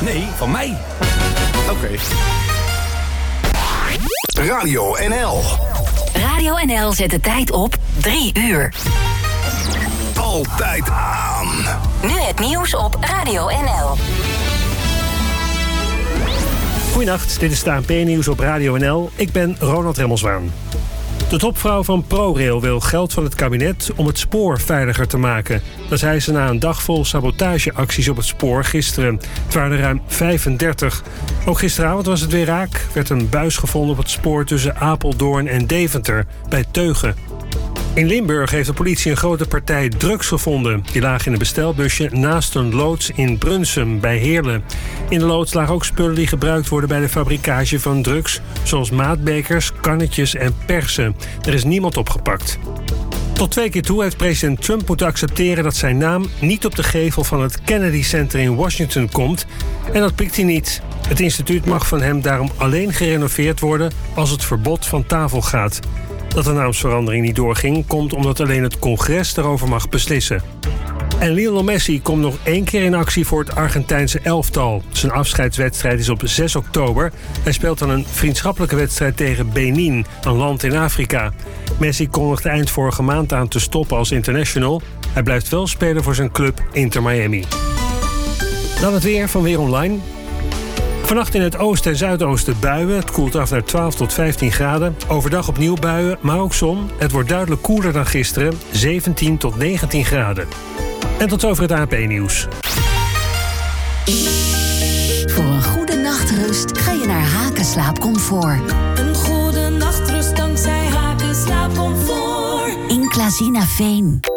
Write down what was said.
Nee, van mij. Oké. Radio NL. Radio NL zet de tijd op 3 uur. Altijd aan. Nu het nieuws op Radio NL. Goedenacht, dit is het ANP-nieuws op Radio NL. Ik ben Ronald Remmelswaan. De topvrouw van ProRail wil geld van het kabinet om het spoor veiliger te maken. Dat zei ze na een dag vol sabotageacties op het spoor gisteren. Het waren er ruim 35. Ook gisteravond was het weer raak. Werd een buis gevonden op het spoor tussen Apeldoorn en Deventer, bij Teugen. In Limburg heeft de politie een grote partij drugs gevonden. Die lagen in een bestelbusje naast een loods in Brunsum bij Heerlen. In de loods lagen ook spullen die gebruikt worden bij de fabricage van drugs, zoals maatbekers, kannetjes en persen. Er is niemand opgepakt. Tot 2 keer toe heeft president Trump moeten accepteren dat zijn naam niet op de gevel van het Kennedy Center in Washington komt. En dat pikt hij niet. Het instituut mag van hem daarom alleen gerenoveerd worden als het verbod van tafel gaat. Dat de naamsverandering niet doorging, komt omdat alleen het congres daarover mag beslissen. En Lionel Messi komt nog 1 keer in actie voor het Argentijnse elftal. Zijn afscheidswedstrijd is op 6 oktober. Hij speelt dan een vriendschappelijke wedstrijd tegen Benin, een land in Afrika. Messi kondigde eind vorige maand aan te stoppen als international. Hij blijft wel spelen voor zijn club Inter Miami. Dan het weer van Weer Online. Vannacht in het oosten en zuidoosten buien. Het koelt af naar 12 tot 15 graden. Overdag opnieuw buien, maar ook zon. Het wordt duidelijk koeler dan gisteren. 17 tot 19 graden. En tot over het AP-nieuws. Voor een goede nachtrust ga je naar Haken Slaapcomfort. Een goede nachtrust dankzij Haken Slaapcomfort. In Klazina Veen.